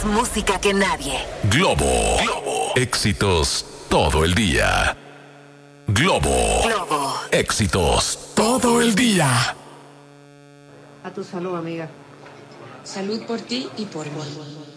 música que nadie. Globo. Éxitos todo el día. Globo. Éxitos todo el día. A tu salud, amiga. Salud por ti y por mí.